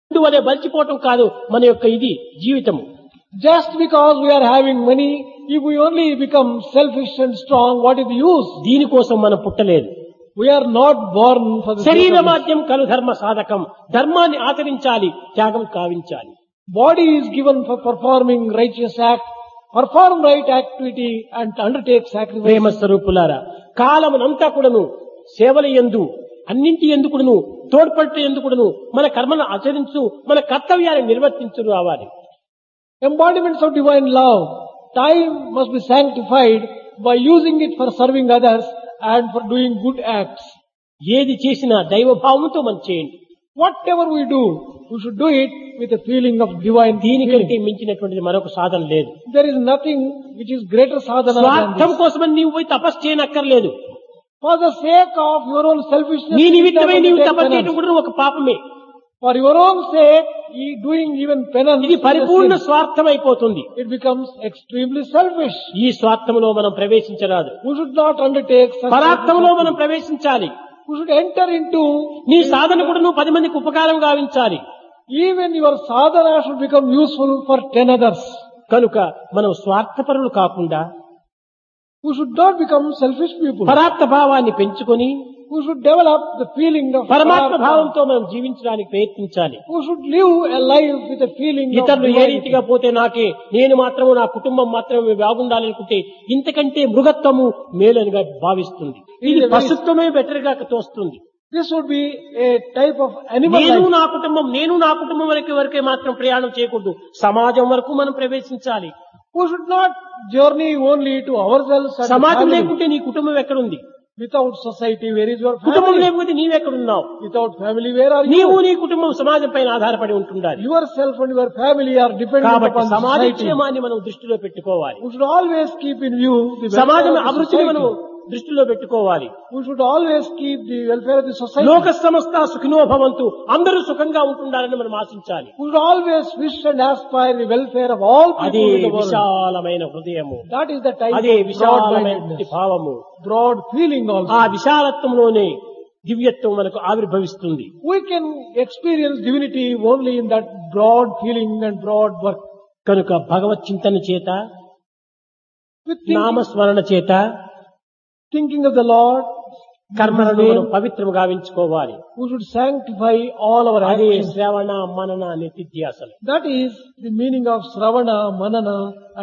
వలె బలిచిపోవటం కాదు మన యొక్క ఇది జీవితము. Just because we are having money, if we only become selfish and strong, what is the use? దీనికోసం మనం పుట్టలేదు. We are not born for the sake శరీర of this. మాధ్యం కలు ధర్మ సాధకం. ధర్మాన్ని ఆచరించాలి, త్యాగం కావించాలి. Body is given for performing righteous act, perform right activity and undertake sacrifice. ప్రేమ స్వరూపులారా, కాలమునంతా కూడాను సేవల యందు అన్నింటి ఎందుకును తోడ్పట్టు ఎందుకును మన కర్మను ఆచరించు, మన కర్తవ్యాన్ని నిర్వర్తించు రావాలి. Embodiments of divine love. Time must be sanctified by using it for serving others and for doing good acts. ఏది చేసినా దైవభావంతో మనం చేయండి. Whatever we do, we should do it with a feeling of divine దీనికంటే feeling. మించినటువంటిది మరొక సాధన లేదు. There is nothing which is greater sadhana than స్వార్థం this. కోసమని నీవు పోయి తపస్సు చేయనక్కర్లేదు. For the sake of your own selfishness, నీ you నిమిత్తమై can నీవు undertake తపస్సు చేయడం penance. కూడా ఒక పాపమే. For your own sake, doing even penance, ఇది is a పరిపూర్ణ sin. స్వార్థం అయిపోతుంది. It becomes extremely selfish. ఈ స్వార్థంలో మనం ప్రవేశించరాదు. We should not undertake such పరార్థంలో selfish మనం acts. ప్రవేశించాలి. We should enter into, నీ సాధన కూడా నువ్వు 10 మందికి ఉపకారం గావించాలి. even your sadhana should become useful for 10 others. కనుక మనం స్వార్థపరులు కాకుండా We should not become selfish people. పరార్థ భావాన్ని పెంచుకొని We should develop the feeling of పరమాత్మ Parartha. భావంతో మనం జీవించడానికి ప్రయత్నించాలి. We should live a life with a feeling of ఇతరులు ఏ divinity. రీతిగా పోతే నాకే, నేను మాత్రము నా కుటుంబం మాత్రమే బాగుండాలనుకుంటే ఇంతకంటే మృగత్వము మేలనిగా భావిస్తుంది. ఇది పశుత్వమే బెటర్ గా తోస్తుంది. This would be a type of animal నేను life. నా కుటుంబం వరకే మాత్రం ప్రయాణం చేయకూడదు. సమాజం వరకు మనం ప్రవేశించాలి. We should not journey only to ourselves and సమాజం family. లేకుంటే నీ కుటుంబం ఎక్కడుంది? Without society, where is your కుటుంబం family? లేకపోతే నీవెక్కడున్నావు? Without family, where are నీవు you? నీ కుటుంబం సమాజం పైన ఆధారపడి ఉంటుండాలి. Yourself and your family are dependent కాబట్టి upon సమాజ society. క్షేమాన్ని మనం దృష్టిలో పెట్టుకోవాలి. We should always keep in view the సమాజం welfare of the అభివృద్ధిని మనం society. దృష్టిలో పెట్టుకోవాలి. We should always keep the welfare of the society. లోక సమస్త సుఖినో భవంతు, అందరూ సుఖంగా ఉంటుండాలని మనం ఆశించాలి. We should always wish and aspire the welfare of all అదే people in the world. విశాలమైన హృదయము, That is the type అదే of విశాలమైన broad-mindedness, భావము. broad feeling ఆ also. విశాలత్వంలోనే దివ్యత్వం మనకు ఆవిర్భవిస్తుంది. We can experience divinity only in that broad feeling and broad work. కనుక భగవత్ చింతన చేత, With నామస్మరణ చేత thinking of the Lord, కర్మలను మనం పవిత్రము గావించుకోవాలి. we should sanctify all our అదే actions. శ్రవణ మనన నిత్యాసలు. That is the meaning of Sravana, Manana